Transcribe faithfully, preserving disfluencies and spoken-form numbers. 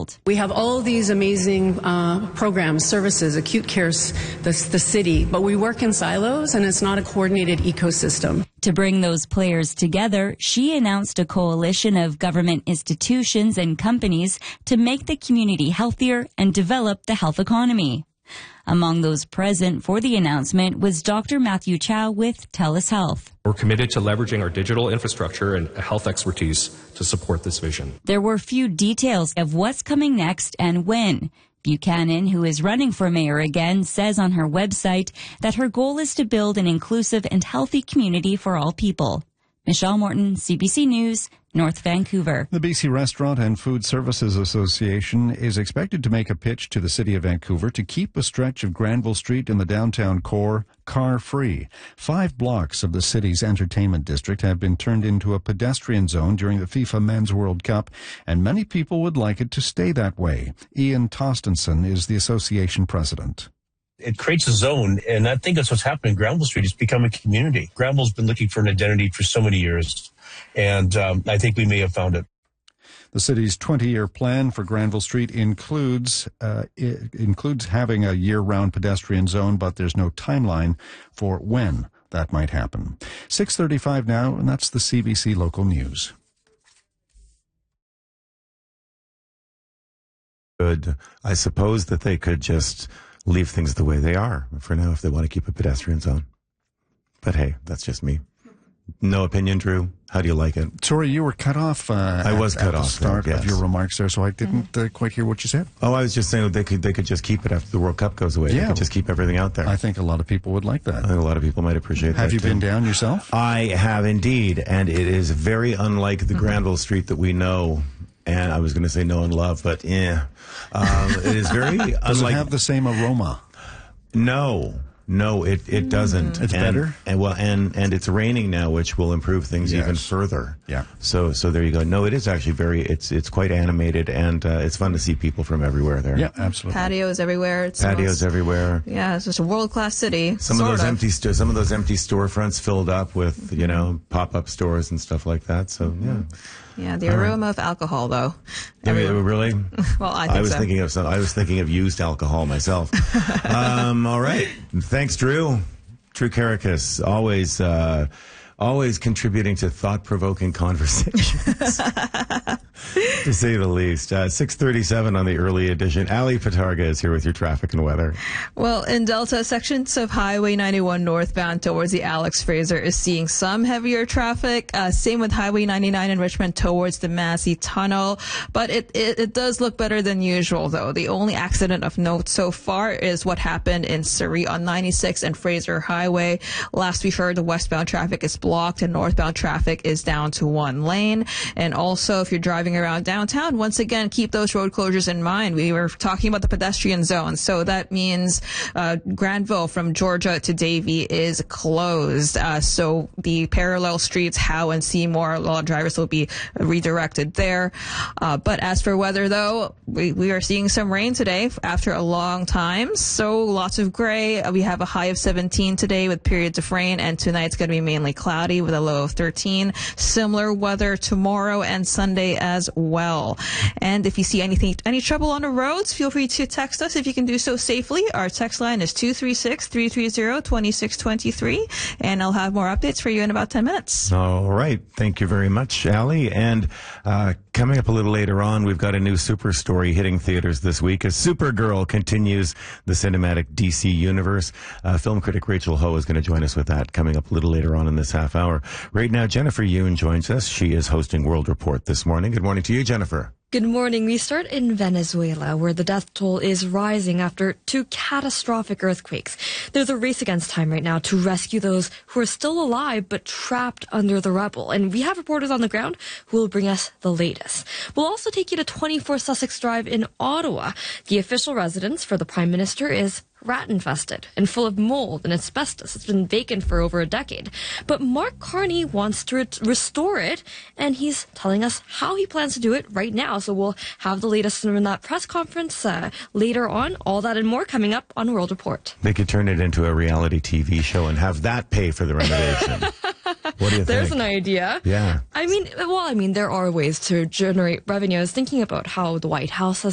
world. We have all these amazing uh, programs, services, acute care, the, the city, but we work in silos and it's not a coordinated ecosystem. To bring those players together, she announced a coalition of government institutions and companies to make the community healthier and develop the health economy. Among those present for the announcement was Doctor Matthew Chow with TELUS Health. We're committed to leveraging our digital infrastructure and health expertise to support this vision. There were few details of what's coming next and when. Buchanan, who is running for mayor again, says on her website that her goal is to build an inclusive and healthy community for all people. Michelle Morton, C B C News, North Vancouver. The B C Restaurant and Food Services Association is expected to make a pitch to the City of Vancouver to keep a stretch of Granville Street in the downtown core car-free. Five blocks of the city's entertainment district have been turned into a pedestrian zone during the FIFA Men's World Cup, and many people would like it to stay that way. Ian Tostenson is the association president. It creates a zone, and I think that's what's happening. Granville Street has become a community. Granville's been looking for an identity for so many years, and um, I think we may have found it. The city's twenty-year plan for Granville Street includes uh, it includes having a year-round pedestrian zone, but there's no timeline for when that might happen. six thirty-five now, and that's the C B C Local News. Good. I suppose that they could just leave things the way they are for now if they want to keep a pedestrian zone. But hey, that's just me. No opinion, Drew. How do you like it? Sorry, you were cut off. Uh, I was at, cut at off the start there, yes. of your remarks there, so I didn't uh, quite hear what you said. Oh, I was just saying they could they could just keep it after the World Cup goes away. Yeah. They could just keep everything out there. I think a lot of people would like that. I think a lot of people might appreciate that. Have you too. been down yourself? I have indeed, and it is very unlike the Granville Street that we know. And I was going to say know and love, but yeah, um, it is very Does unlike. it have the same aroma? No, no, it, it doesn't. It's and, better? And well, and, and it's raining now, which will improve things Yes. even further. Yeah. So, so there you go. No, it is actually very, it's, it's quite animated, and uh, it's fun to see people from everywhere there. Yeah, absolutely. Patios everywhere. It's Patios almost, everywhere. Yeah, it's just a world-class city. Some sort of those of. empty, sto- some of those empty storefronts filled up with, you know, pop-up stores and stuff like that. So, yeah. Yeah, the aroma of alcohol, though. I mean, Everyone- really? Well, I think I was so. thinking of some. I was thinking of used alcohol myself. um, all right, thanks, Drew. Drew Karakis, always, uh, always contributing to thought-provoking conversations, to say the least. Uh, six thirty-seven on the early edition. Ali Patarga is here with your traffic and weather. Well, in Delta, sections of Highway ninety-one northbound towards the Alex Fraser is seeing some heavier traffic. Uh, same with Highway ninety-nine in Richmond towards the Massey Tunnel. But it, it, it does look better than usual, though. The only accident of note so far is what happened in Surrey on ninety-six and Fraser Highway. Last we heard, the westbound traffic is blocked and northbound traffic is down to one lane. And also, if you're driving around downtown, once again, keep those road closures in mind. We were talking about the pedestrian zone, so that means uh, Granville from Georgia to Davie is closed. Uh, so the parallel streets, Howe and Seymour, a lot of drivers will be redirected there. Uh, but as for weather, though, we, we are seeing some rain today after a long time. So lots of gray. Uh, we have a high of seventeen today with periods of rain, and tonight's going to be mainly cloudy with a low of thirteen. Similar weather tomorrow and Sunday as well. And if you see anything, any trouble on the roads, feel free to text us if you can do so safely. Our text line is two three six, three three zero, two six two three, and I'll have more updates for you in about ten minutes. All right. Thank you very much, Ali. And uh, coming up a little later on, we've got a new super story hitting theaters this week as Supergirl continues the cinematic D C universe. Uh, film critic Rachel Ho is going to join us with that coming up a little later on in this half hour. Right now, Jennifer Yoon joins us. She is hosting World Report this morning. Good morning to you, Jennifer. Good morning. We start in Venezuela, where the death toll is rising after two catastrophic earthquakes. There's a race against time right now to rescue those who are still alive but trapped under the rubble. And we have reporters on the ground who will bring us the latest. We'll also take you to twenty-four Sussex Drive in Ottawa. The official residence for the Prime Minister is rat-infested and full of mold and asbestos. It's been vacant for over a decade. But Mark Carney wants to re- restore it, and he's telling us how he plans to do it right now. So we'll have the latest from that press conference uh, later on. All that and more coming up on World Report. They could turn it into a reality T V show and have that pay for the renovation. What do you There's think? an idea. Yeah. I mean, well, I mean, there are ways to generate revenue. I was thinking about how the White House has